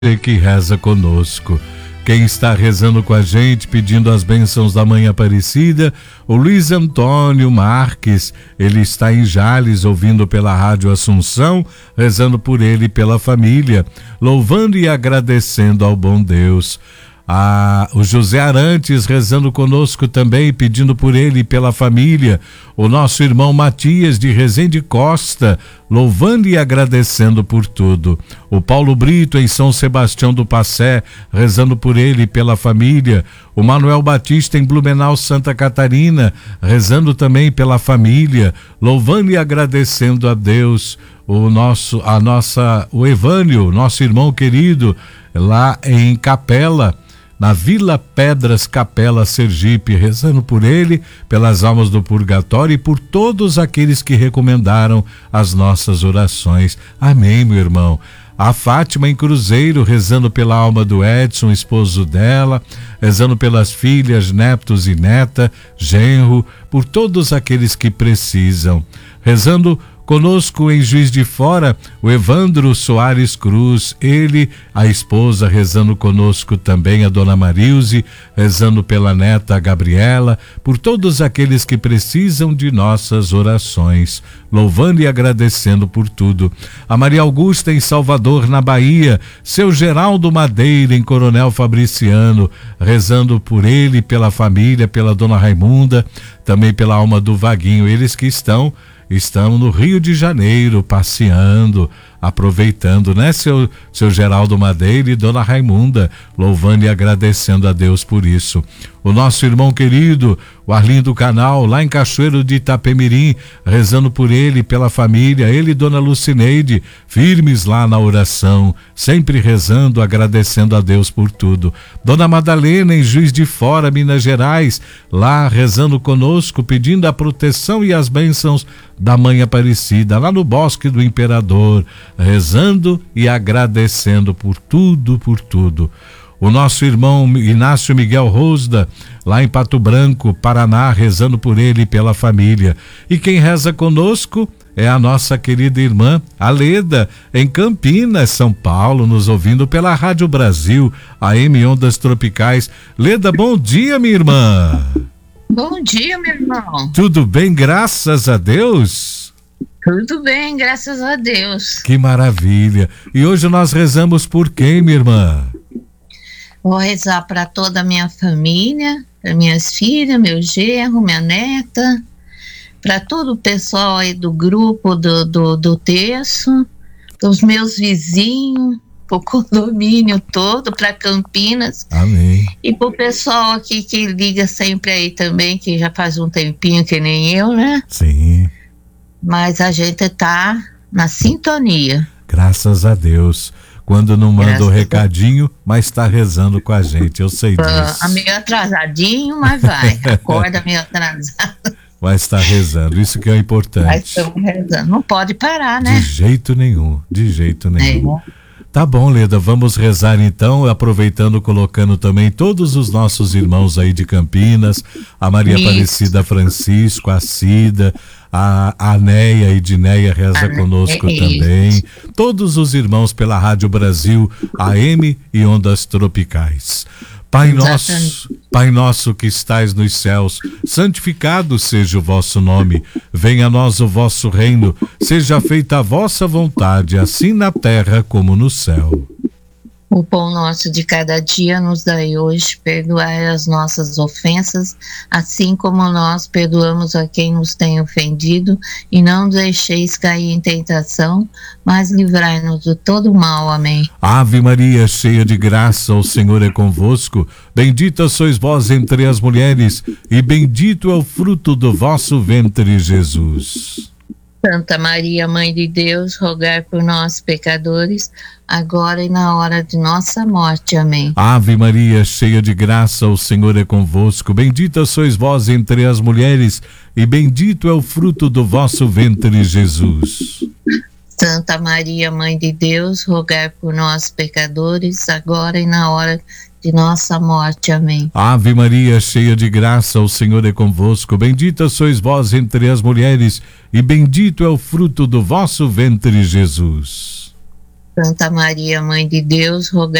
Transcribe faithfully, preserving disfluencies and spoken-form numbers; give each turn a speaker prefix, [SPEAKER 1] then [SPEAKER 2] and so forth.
[SPEAKER 1] que reza conosco. Quem está rezando com a gente, pedindo as bênçãos da Mãe Aparecida, o Luiz Antônio Marques. Ele está em Jales, ouvindo pela Rádio Assunção, rezando por ele e pela família, louvando e agradecendo ao bom Deus. Ah, o José Arantes rezando conosco também, pedindo por ele e pela família. O nosso irmão Matias de Resende Costa, louvando e agradecendo por tudo. O Paulo Brito em São Sebastião do Passé, rezando por ele e pela família. O Manuel Batista em Blumenau, Santa Catarina, rezando também pela família, louvando e agradecendo a Deus. O nosso, a nossa, o Evânio, nosso irmão querido, lá em Capela, na Vila Pedras, Capela, Sergipe, rezando por ele, pelas almas do purgatório e por todos aqueles que recomendaram as nossas orações. Amém, meu irmão. A Fátima em Cruzeiro, rezando pela alma do Edson, esposo dela, rezando pelas filhas, netos e neta, genro, por todos aqueles que precisam. Rezando conosco em Juiz de Fora, o Evandro Soares Cruz, ele, a esposa, rezando conosco também, a dona Marilze, rezando pela neta Gabriela, por todos aqueles que precisam de nossas orações, louvando e agradecendo por tudo. A Maria Augusta em Salvador, na Bahia, seu Geraldo Madeira em Coronel Fabriciano, rezando por ele, pela família, pela dona Raimunda, também pela alma do Vaguinho, eles que estão Estamos no Rio de Janeiro, passeando, aproveitando, né, seu, seu Geraldo Madeira e dona Raimunda, louvando e agradecendo a Deus por isso. O nosso irmão querido, o Arlindo Canal, lá em Cachoeiro de Itapemirim, rezando por ele, pela família, ele e dona Lucineide, firmes lá na oração, sempre rezando, agradecendo a Deus por tudo. Dona Madalena, em Juiz de Fora, Minas Gerais, lá rezando conosco, pedindo a proteção e as bênçãos da Mãe Aparecida, lá no Bosque do Imperador, rezando e agradecendo por tudo, por tudo. O nosso irmão Inácio Miguel Rosda, lá em Pato Branco, Paraná, rezando por ele e pela família. E quem reza conosco é a nossa querida irmã Aleda, em Campinas, São Paulo, nos ouvindo pela Rádio Brasil, A M Ondas Tropicais. Leda, bom dia, minha irmã.
[SPEAKER 2] Bom dia, meu irmão.
[SPEAKER 1] Tudo bem, graças a Deus?
[SPEAKER 2] Tudo bem, graças a Deus.
[SPEAKER 1] Que maravilha. E hoje nós rezamos por quem, minha irmã?
[SPEAKER 2] Vou rezar para toda a minha família, para minhas filhas, meu genro, minha neta, para todo o pessoal aí do grupo do, do, do terço, dos meus vizinhos, para o condomínio todo, para Campinas.
[SPEAKER 1] Amém.
[SPEAKER 2] E para o pessoal aqui que liga sempre aí também, que já faz um tempinho que nem eu, né?
[SPEAKER 1] Sim.
[SPEAKER 2] Mas a gente tá na sintonia.
[SPEAKER 1] Graças a Deus. Quando não manda o recadinho, mas está rezando com a gente, eu sei disso.
[SPEAKER 2] Ah, meio atrasadinho, mas vai. Acorda meio atrasado.
[SPEAKER 1] Mas está rezando, isso que é importante.
[SPEAKER 2] Mas estamos rezando. Não pode parar, né?
[SPEAKER 1] De jeito nenhum, de jeito nenhum.
[SPEAKER 2] É.
[SPEAKER 1] Tá bom, Leda, vamos rezar então, aproveitando, colocando também todos os nossos irmãos aí de Campinas, a Maria Isso. Aparecida Francisco, a Cida, a Anéia e Dinéia reza ah, conosco é também, isso. Todos os irmãos pela Rádio Brasil, A M e Ondas Tropicais. Pai nosso, Pai nosso que estais nos céus, santificado seja o vosso nome, venha a nós o vosso reino, seja feita a vossa vontade, assim na terra como no céu.
[SPEAKER 2] O pão nosso de cada dia nos dai hoje, perdoai as nossas ofensas, assim como nós perdoamos a quem nos tem ofendido, e não deixeis cair em tentação, mas livrai-nos de todo mal. Amém.
[SPEAKER 1] Ave Maria, cheia de graça, o Senhor é convosco, bendita sois vós entre as mulheres, e bendito é o fruto do vosso ventre, Jesus.
[SPEAKER 2] Santa Maria, Mãe de Deus, rogai por nós, pecadores, agora e na hora de nossa morte. Amém.
[SPEAKER 1] Ave Maria, cheia de graça, o Senhor é convosco, bendita sois vós entre as mulheres, e bendito é o fruto do vosso ventre, Jesus.
[SPEAKER 2] Santa Maria, Mãe de Deus, rogai por nós, pecadores, agora e na hora de nossa morte. Amém.
[SPEAKER 1] Ave Maria, cheia de graça, o Senhor é convosco, bendita sois vós entre as mulheres, e bendito é o fruto do vosso ventre, Jesus.
[SPEAKER 2] Santa Maria, Mãe de Deus, rogai